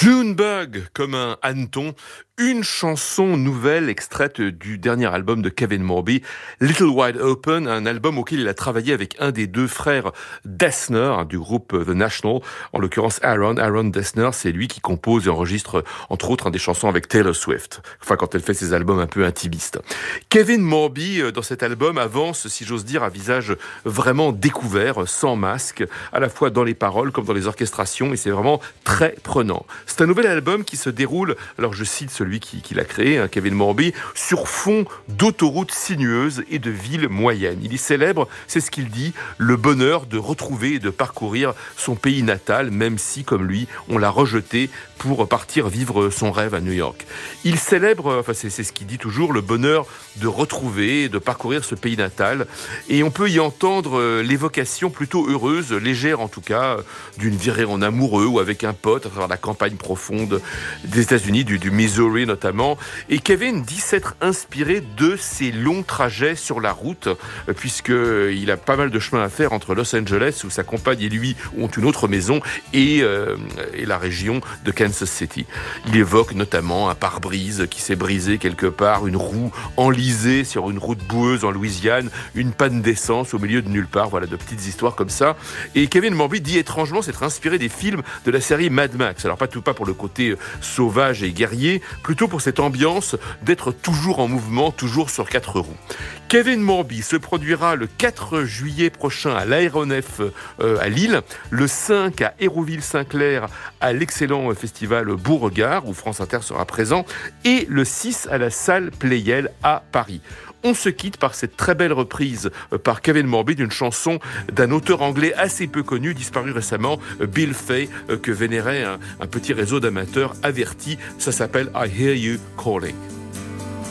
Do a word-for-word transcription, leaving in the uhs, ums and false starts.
Junebug, comme un hanneton, une chanson nouvelle extraite du dernier album de Kevin Morby, Little Wide Open, un album auquel il a travaillé avec un des deux frères Dessner du groupe The National, en l'occurrence Aaron. Aaron Dessner, c'est lui qui compose et enregistre entre autres des chansons avec Taylor Swift, enfin quand elle fait ses albums un peu intimistes. Kevin Morby, dans cet album, avance, si j'ose dire, à visage vraiment découvert, sans masque, à la fois dans les paroles comme dans les orchestrations, et c'est vraiment très prenant. C'est un nouvel album qui se déroule, alors je cite celui qui, qui l'a créé, hein, Kevin Morby, sur fond d'autoroutes sinueuses et de villes moyennes. Il y célèbre, c'est ce qu'il dit, le bonheur de retrouver et de parcourir son pays natal, même si, comme lui, on l'a rejeté pour partir vivre son rêve à New York. Il célèbre, enfin c'est, c'est ce qu'il dit toujours, le bonheur de retrouver et de parcourir ce pays natal. Et on peut y entendre l'évocation plutôt heureuse, légère en tout cas, d'une virée en amoureux ou avec un pote à travers la campagne profonde des États-Unis, du, du Missouri notamment. Et Kevin dit s'être inspiré de ces longs trajets sur la route, puisqu'il a pas mal de chemin à faire entre Los Angeles, où sa compagne et lui ont une autre maison, et, euh, et la région de Kansas City. Il évoque notamment un pare-brise qui s'est brisé quelque part, une roue enlisée sur une route boueuse en Louisiane, une panne d'essence au milieu de nulle part, voilà, de petites histoires comme ça. Et Kevin Morby dit étrangement s'être inspiré des films de la série Mad Max. Alors pas tout pas pour le côté sauvage et guerrier, plutôt pour cette ambiance d'être toujours en mouvement, toujours sur quatre roues. Kevin Morby se produira le quatre juillet prochain à l'Aéronef euh, à Lille, le cinq à Hérouville-Saint-Clair à l'excellent festival Beauregard où France Inter sera présent, et le six à la salle Pleyel à Paris. On se quitte par cette très belle reprise par Kevin Morby d'une chanson d'un auteur anglais assez peu connu, disparu récemment, Bill Fay, que vénérait un, un petit réseau d'amateurs avertis. Ça s'appelle I Hear You Calling.